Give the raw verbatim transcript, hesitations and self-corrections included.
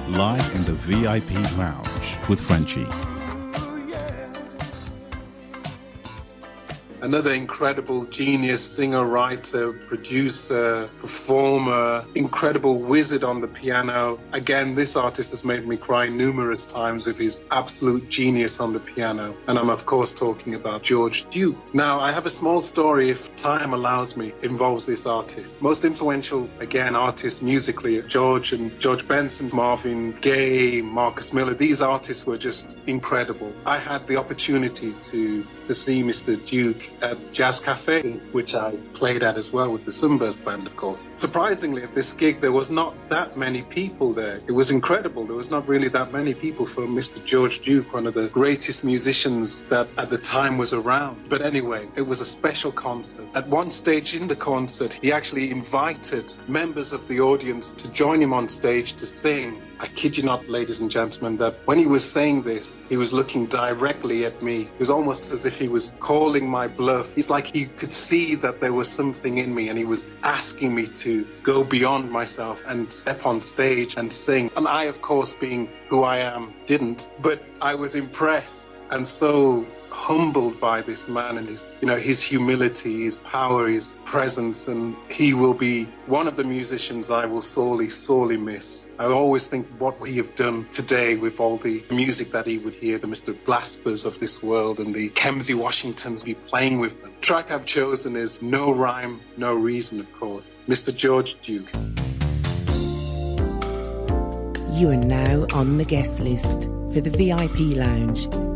live in the V I P Lounge with Frenchie. Another incredible genius, singer, writer, producer, performer, incredible wizard on the piano. Again, this artist has made me cry numerous times with his absolute genius on the piano. And I'm, of course, talking about George Duke. Now, I have a small story, if time allows me, involves this artist. Most influential, again, artists musically, George and George Benson, Marvin Gaye, Marcus Miller. These artists were just incredible. I had the opportunity to, to see Mister Duke at Jazz Cafe, which I played at as well with the Sunburst Band, of course. Surprisingly, at this gig, there was not that many people there. It was incredible. There was not really that many people for Mister George Duke, one of the greatest musicians that at the time was around. But anyway, it was a special concert. At one stage in the concert, he actually invited members of the audience to join him on stage to sing. I kid you not, ladies and gentlemen, that when he was saying this, he was looking directly at me. It was almost as if he was calling my bluff. It's like he could see that there was something in me and he was asking me to go beyond myself and step on stage and sing. And I, of course, being who I am, didn't. But I was impressed and so humbled by this man and his, you know, his humility, his power, his presence, and he will be one of the musicians I will sorely, sorely miss. I always think what we have done today with all the music that he would hear, the Mister Glaspers of this world and the Kemsey Washingtons be playing with them. The track I've chosen is No Rhyme, No Reason, of course. Mister George Duke. You are now on the guest list for the V I P Lounge